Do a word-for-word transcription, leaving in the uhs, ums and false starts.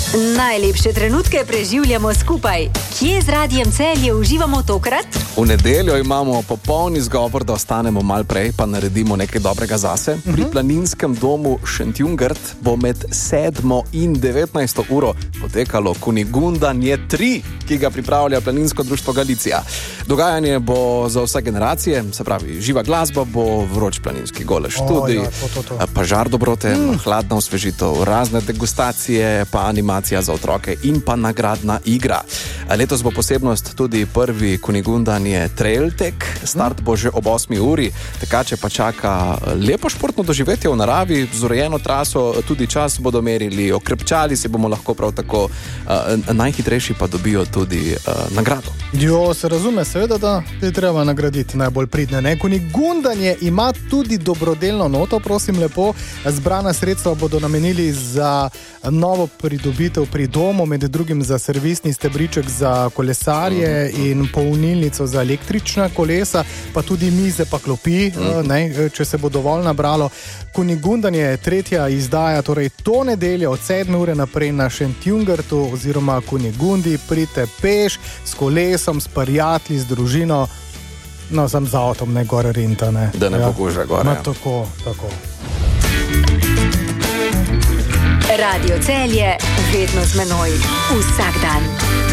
Najlepše trenutke preživljamo skupaj. Kje z Radiem Celje uživamo tokrat? V nedeljo imamo popoln izgovor, da ostanemo malo prej, pa naredimo nekaj dobrega zase. Uh-huh. Pri planinskem domu Šentjungert bo med sedmo in devetnajsto uro potekalo Kunigundanje tri, ki ga pripravlja Planinsko društvo Galicija. Dogajanje bo za vse generacije, se pravi, živa glasba, bo vroč planinski golež tudi, ja, to, to, to. pažar dobrote, mm. hladna osvežitev, razne degustacije, pa animacija za otroke in pa nagradna igra. Letos bo posebnost tudi prvi Kunigundanje Trail Tek. Start bo že ob osmi uri, tekače pa čaka lepo športno doživetje v naravi, z urejeno traso, tudi čas bodo merili, okrepčali se bomo lahko prav tako, uh, najhitrejši pa dobijo tudi uh, nagrado. Jo, se razume, seveda, da je treba nagraditi najbolj pridne. Ne? Kunigundanje ima tudi dobrodelno noto, prosim lepo. Zbrana sredstva bodo namenili za novo pridobitev pri domu, med drugim za servisni stebriček za kolesarje uh-huh. in polnilnico za električna kolesa, pa tudi mize pa klopi, uh-huh. ne, če se bo dovolj nabralo. Kunigundanje je tretja izdaja, torej to nedeljo od sedme ure naprej na Šentjungertu oziroma Kunigundi, pridite peš, s kolesom, s prijatelji, z družino, no, sam z avtom, ne gore rinta, ne. Da ne ja. pokuža gore. Ma tako, tako. Radio Celje, vedno z menoj, vsak dan.